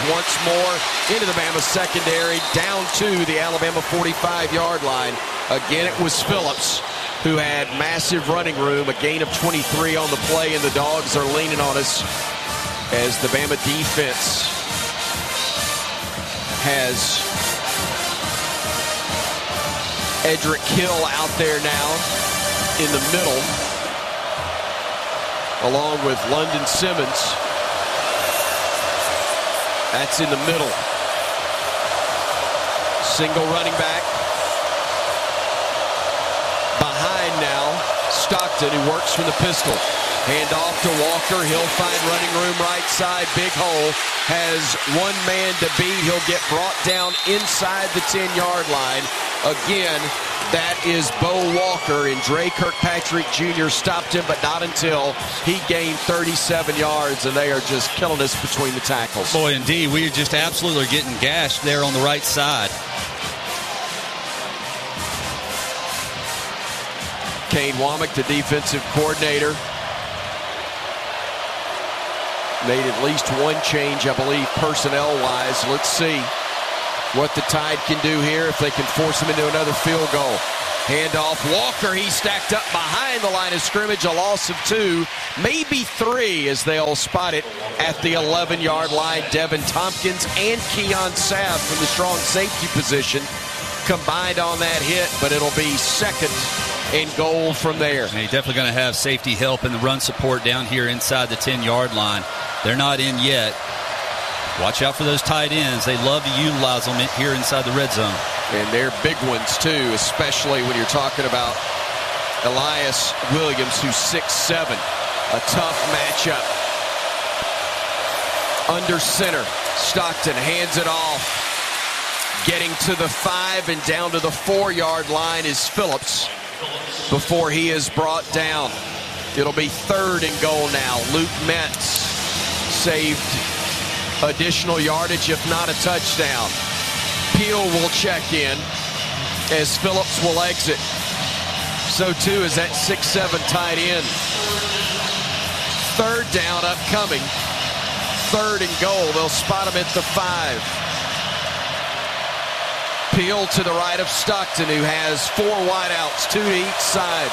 once more into the Bama secondary, down to the Alabama 45-yard line. Again, it was Phillips who had massive running room, a gain of 23 on the play, and the Dogs are leaning on us as the Bama defense has Edric Hill out there now in the middle, along with London Simmons. That's in the middle. Single running back. Behind now, Stockton, who works from the pistol. Hand off to Walker. He'll find running room right side. Big hole. Has one man to beat. He'll get brought down inside the 10-yard line. Again, that is Bo Walker, and Dre Kirkpatrick Jr. stopped him, but not until he gained 37 yards, and they are just killing us between the tackles. Boy, indeed, we are just absolutely getting gashed there on the right side. Kane Womack, the defensive coordinator, made at least one change, I believe, personnel-wise. Let's see what the Tide can do here if they can force him into another field goal. Handoff, Walker, he stacked up behind the line of scrimmage, a loss of 2, maybe 3, as they'll spot it at the 11-yard line. Devin Tompkins and Keon Sabb from the strong safety position combined on that hit, but it'll be second and goal from there. And he's definitely going to have safety help in the run support down here inside the 10-yard line. They're not in yet. Watch out for those tight ends. They love to utilize them here inside the red zone. And they're big ones, too, especially when you're talking about Elias Williams, who's 6'7". A tough matchup. Under center, Stockton hands it off. Getting to the 5 and down to the 4-yard line is Phillips before he is brought down. It'll be third and goal now. Luke Metz saved additional yardage, if not a touchdown. Peel will check in as Phillips will exit. So too is that 6'7" tight end. Third down upcoming. Third and goal. They'll spot him at the 5. Peel to the right of Stockton, who has 4 wideouts, 2 to each side.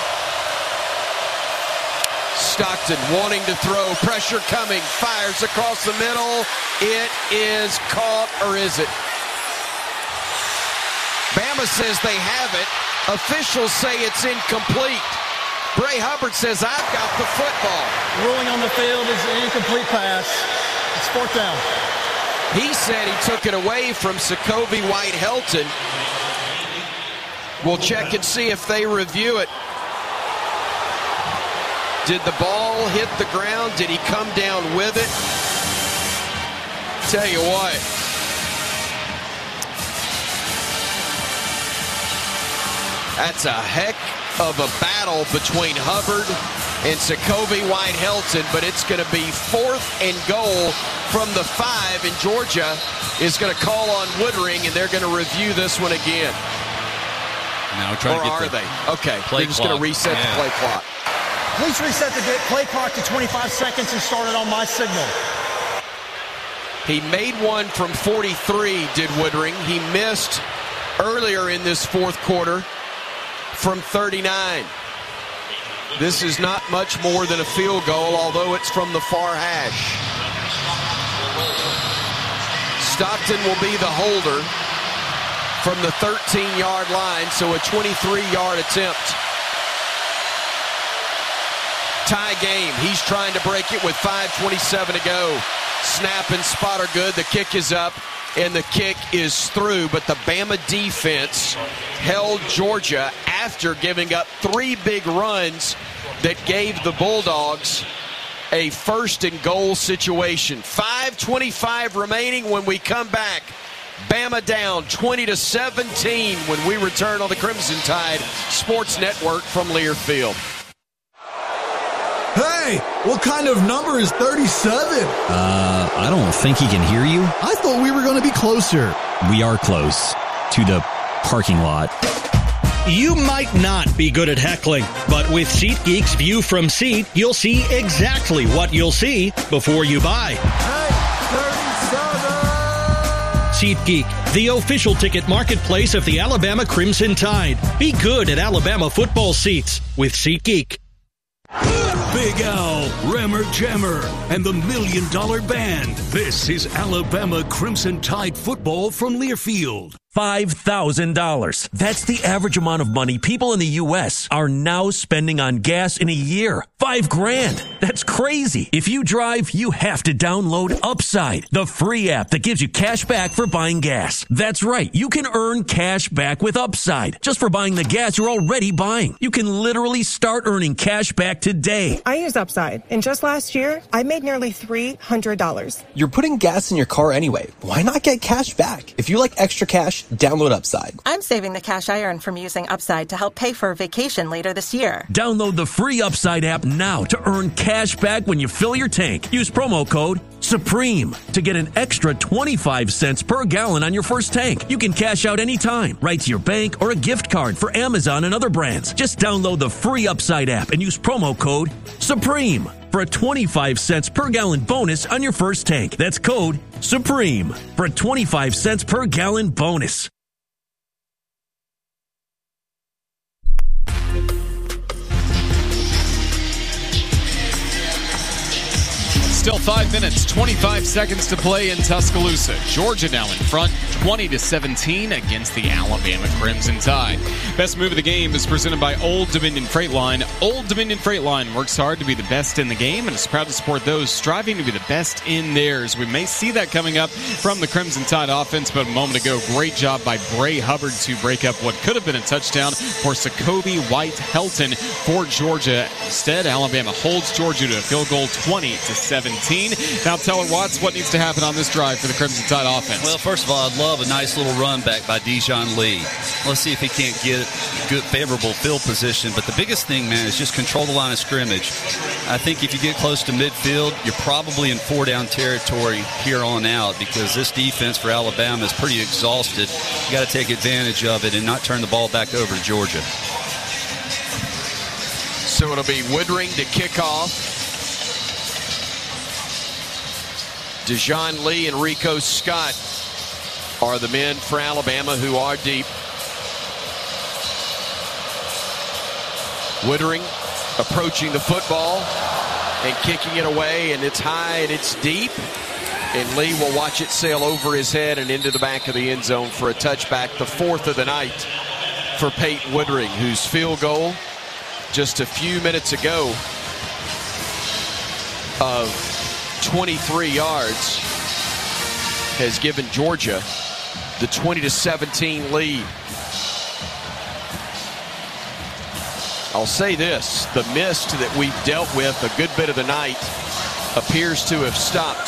Stockton wanting to throw, pressure coming, fires across the middle. It is caught, or is it? Bama says they have it. Officials say it's incomplete. Bray Hubbard says, I've got the football. Ruling on the field is an incomplete pass. It's 4th down. He said he took it away from Sokovie White-Helton. We'll check and see if they review it. Did the ball hit the ground? Did he come down with it? Tell you what. That's a heck of a battle between Hubbard and Sokovie White-Helton, but it's going to be 4th and goal from the 5, and Georgia is going to call on Woodring, and they're going to review this one again. Now trying or to get are they? Okay, they're just going to reset the play clock. Please reset the play clock to 25 seconds and start it on my signal. He made one from 43, did Woodring. He missed earlier in this 4th quarter from 39. This is not much more than a field goal, although it's from the far hash. Stockton will be the holder from the 13-yard line, so a 23-yard attempt. Tie game. He's trying to break it with 5:27 to go. Snap and spot are good. The kick is up, and the kick is through. But the Bama defense held Georgia after giving up 3 big runs that gave the Bulldogs a 1st and goal situation. 5:25 remaining when we come back. Bama down 20-17 when we return on the Crimson Tide Sports Network from Learfield. Hey, what kind of number is 37? I don't think he can hear you. I thought we were going to be closer. We are close to the parking lot. You might not be good at heckling, but with SeatGeek's View from Seat, you'll see exactly what you'll see before you buy. Hey, 37! SeatGeek, the official ticket marketplace of the Alabama Crimson Tide. Be good at Alabama football seats with SeatGeek. Big Al, Rammer Jammer, and the $1 Million Band. This is Alabama Crimson Tide football from Learfield. $5,000. That's the average amount of money people in the U.S. are now spending on gas in a year. $5,000. That's crazy. If you drive, you have to download Upside, the free app that gives you cash back for buying gas. That's right. You can earn cash back with Upside just for buying the gas you're already buying. You can literally start earning cash back today. I use Upside, and just last year, I made nearly $300. You're putting gas in your car anyway. Why not get cash back? If you like extra cash, download Upside. I'm saving the cash I earn from using Upside to help pay for a vacation later this year. Download the free Upside app now to earn cash back when you fill your tank. Use promo code SUPREME to get an extra 25 cents per gallon on your first tank. You can cash out anytime, right to your bank or a gift card for Amazon and other brands. Just download the free Upside app and use promo code SUPREME for a 25 cents per gallon bonus on your first tank. That's code SUPREME for a 25 cents per gallon bonus. Still 5 minutes, 25 seconds to play in Tuscaloosa. Georgia now in front, 20-17 against the Alabama Crimson Tide. Best move of the game is presented by Old Dominion Freight Line. Old Dominion Freight Line works hard to be the best in the game and is proud to support those striving to be the best in theirs. We may see that coming up from the Crimson Tide offense, but a moment ago, great job by Bray Hubbard to break up what could have been a touchdown for Sakobi White-Helton for Georgia. Instead, Alabama holds Georgia to a field goal, 20-17. Now, Teller Watts, what needs to happen on this drive for the Crimson Tide offense? Well, first of all, I'd love a nice little run back by Dijon Lee. Let's see if he can't get good, favorable field position. But the biggest thing, man, is just control the line of scrimmage. I think if you get close to midfield, you're probably in 4-down territory here on out because this defense for Alabama is pretty exhausted. You got to take advantage of it and not turn the ball back over to Georgia. So it'll be Woodring to kick off. Dijon Lee and Rico Scott are the men for Alabama who are deep. Woodring approaching the football and kicking it away, and it's high and it's deep. And Lee will watch it sail over his head and into the back of the end zone for a touchback, the fourth of the night for Peyton Woodring, whose field goal just a few minutes ago of 23 yards has given Georgia the 20-17 lead. I'll say this, the mist that we've dealt with a good bit of the night appears to have stopped.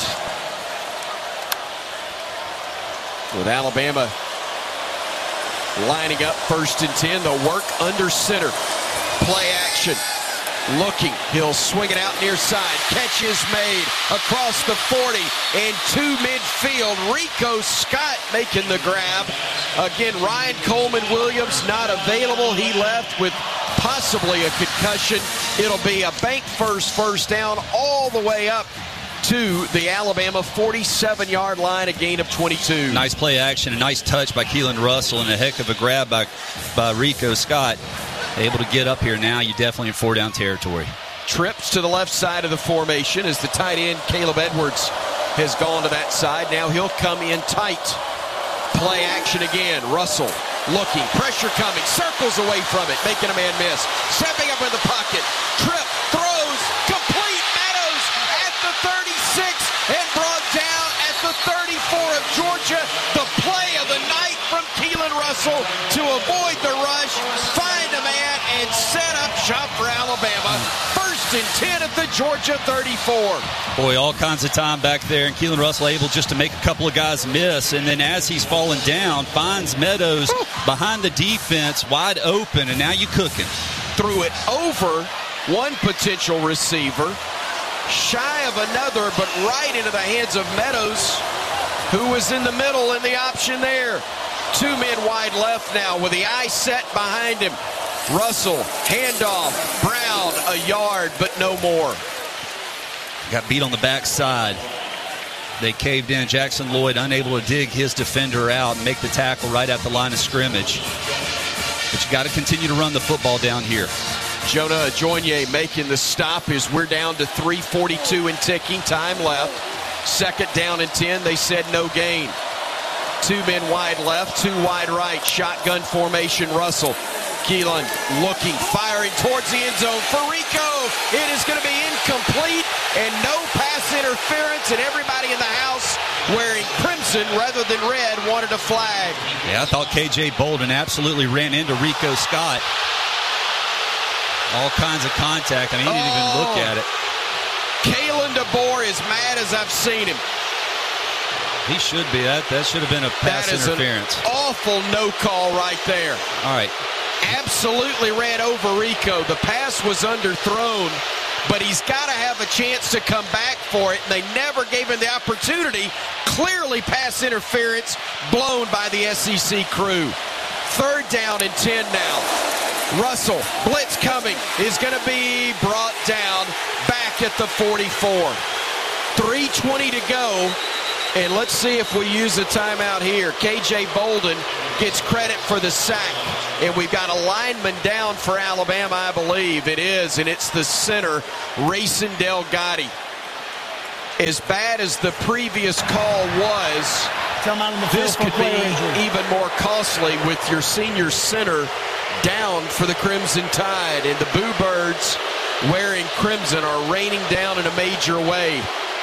With Alabama lining up 1st and 10, they'll work under center. Play action. Looking, he'll swing it out near side. Catch is made across the 40 and to midfield. Rico Scott making the grab. Again, Ryan Coleman-Williams not available. He left with possibly a concussion. It'll be a bank first down all the way up to the Alabama 47-yard line, a gain of 22. Nice play action, a nice touch by Keelan Russell, and a heck of a grab by Rico Scott. Able to get up here now. You definitely in 4-down territory. Trips to the left side of the formation as the tight end Caleb Edwards has gone to that side. Now he'll come in tight. Play action again. Russell looking. Pressure coming. Circles away from it. Making a man miss. Stepping up in the pocket. Trip. Throws. Complete. Meadows at the 36 and brought down at the 34 of Georgia. The play of the night from Keelan Russell to avoid the rush. Find a man and set up shop for Alabama. 1st and 10 at the Georgia 34. Boy, all kinds of time back there, and Keelan Russell able just to make a couple of guys miss, and then as he's falling down, finds Meadows behind the defense, wide open, and now you cooking. Threw it over one potential receiver, shy of another, but right into the hands of Meadows, who was in the middle in the option there. 2 men wide left now with the eye set behind him. Russell, handoff, Brown, a yard, but no more. Got beat on the backside. They caved in. Jackson Lloyd unable to dig his defender out and make the tackle right at the line of scrimmage. But you got to continue to run the football down here. Jonah Ajonye making the stop as we're down to 3:42 and ticking. Time left. 2nd down and 10. They said no gain. 2 men wide left, 2 wide right. Shotgun formation, Russell. Keelan looking, firing towards the end zone for Rico. It is going to be incomplete and no pass interference, and everybody in the house wearing crimson rather than red wanted a flag. Yeah, I thought K.J. Bolden absolutely ran into Rico Scott. All kinds of contact. I mean, he didn't even look at it. Kalen DeBoer is mad as I've seen him. He should be. That should have been a pass interference. An awful no call right there. All right. Absolutely ran over Rico. The pass was underthrown, but he's got to have a chance to come back for it, and they never gave him the opportunity. Clearly pass interference blown by the SEC crew. 3rd down and 10 now. Russell, blitz coming, is going to be brought down back at the 44. 3:20 to go. And let's see if we use a timeout here. K.J. Bolden gets credit for the sack. And we've got a lineman down for Alabama, I believe. It is, and it's the center, Rayson Delgatti. As bad as the previous call was, this could be even more costly with your senior center down for the Crimson Tide. And the Boo Birds, wearing crimson, are raining down in a major way.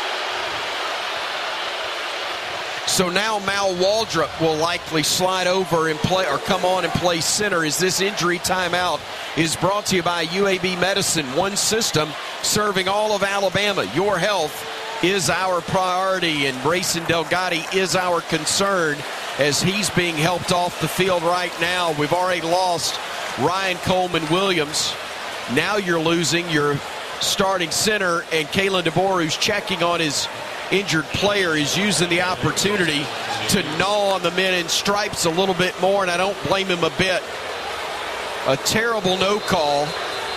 So now Mal Waldrop will likely slide over and play, or come on and play center, as this injury timeout is brought to you by UAB Medicine. One system serving all of Alabama. Your health is our priority, and Rayson Delgatti is our concern as he's being helped off the field right now. We've already lost Ryan Coleman Williams. Now you're losing your starting center, and Kalen DeBoer, who's checking on his injured player, is using the opportunity to gnaw on the men in stripes a little bit more, and I don't blame him a bit. A terrible no call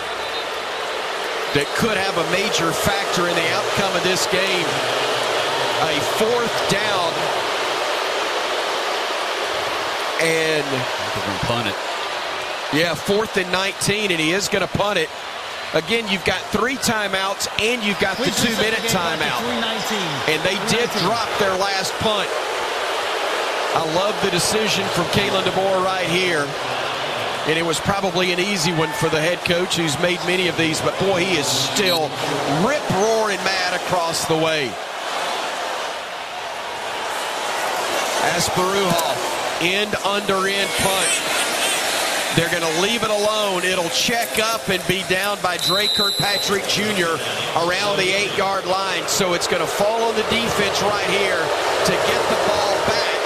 that could have a major factor in the outcome of this game. A 4th down, and punt it. Yeah, 4th and 19, and he is going to punt it. Again, you've got 3 timeouts, and you've got the 2-minute timeout. And they did drop their last punt. I love the decision from Kalen DeBoer right here. And it was probably an easy one for the head coach, who's made many of these, but boy, he is still rip-roaring mad across the way. Asparuha, end-under-end punt. They're going to leave it alone. It'll check up and be down by Dre Kirkpatrick Jr. around the 8-yard line. So it's going to fall on the defense right here to get the ball back.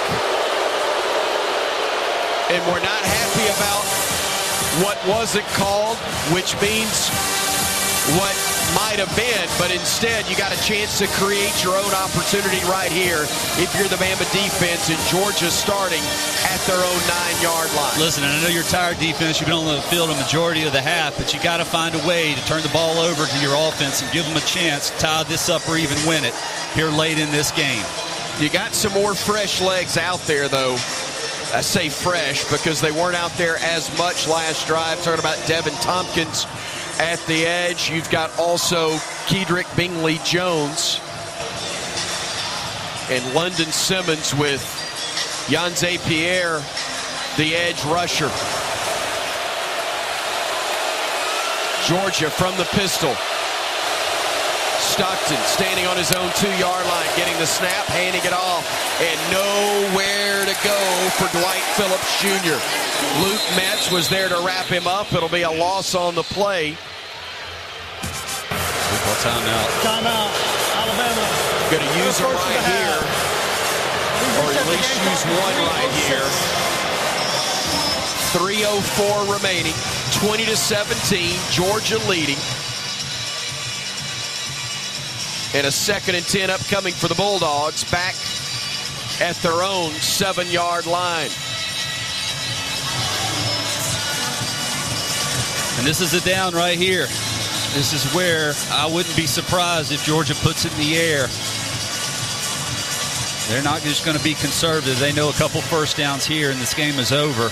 And we're not happy about what wasn't called, which means what might have been, but instead you got a chance to create your own opportunity right here if you're the Bama defense, and Georgia starting at their own 9-yard line. Listen, I know you're tired defense. You've been on the field a majority of the half, but you got to find a way to turn the ball over to your offense and give them a chance to tie this up or even win it here late in this game. You got some more fresh legs out there, though. I say fresh because they weren't out there as much last drive. Talking about Devin Tompkins at the edge. You've got also Kedrick Bingley Jones and London Simmons with Yanze Pierre, the edge rusher. Georgia from the pistol. Stockton standing on his own 2-yard line, getting the snap, handing it off, and nowhere to go for Dwight Phillips Jr. Luke Metz was there to wrap him up. It'll be a loss on the play. Timeout. Timeout. Alabama. Going to use them right here, or at least use one right here. 3:04 remaining, 20-17, Georgia leading. And a 2nd and 10 upcoming for the Bulldogs, back at their own 7-yard line. And this is a down right here. This is where I wouldn't be surprised if Georgia puts it in the air. They're not just going to be conservative. They know a couple first downs here, and this game is over.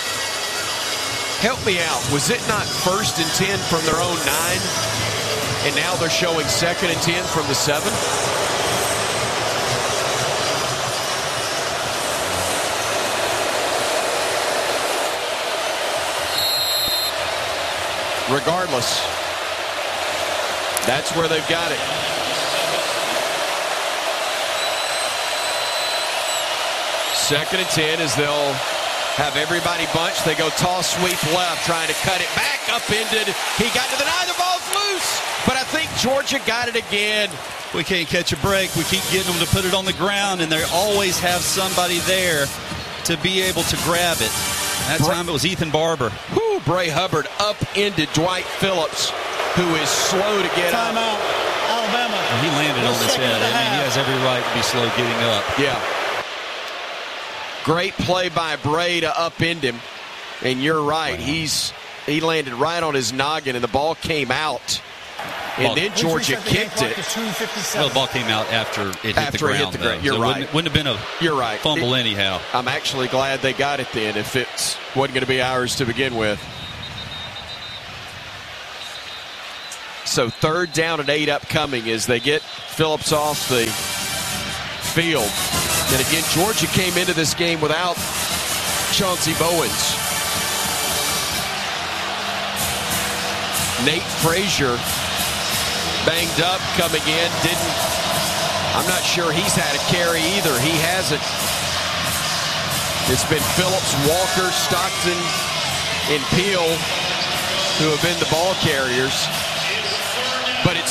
Help me out. Was it not 1st and 10 from their own 9? And now they're showing 2nd and 10 from the 7? Regardless, that's where they've got it. Second and 10 as they'll have everybody bunched. They go toss sweep left, trying to cut it back, upended. He got to the 9. The ball's loose, but I think Georgia got it again. We can't catch a break. We keep getting them to put it on the ground, and they always have somebody there to be able to grab it. That time it was Ethan Barber. Whew, Bray Hubbard upended Dwight Phillips, who is slow to get up. Timeout, Alabama. Well, he landed on his head. I mean, he has every right to be slow getting up. Yeah. Great play by Bray to upend him. And you're right. Wow. He landed right on his noggin, and the ball came out. And then Georgia kicked it. Well, the ball came out after it hit the ground. You're right. Wouldn't have been a fumble anyhow. I'm actually glad they got it then if it wasn't going to be ours to begin with. So 3rd down and 8 upcoming as they get Phillips off the field. And again, Georgia came into this game without Chauncey Bowens. Nate Frazier banged up coming in. I'm not sure he's had a carry either. He hasn't. It's been Phillips, Walker, Stockton, and Peel who have been the ball carriers.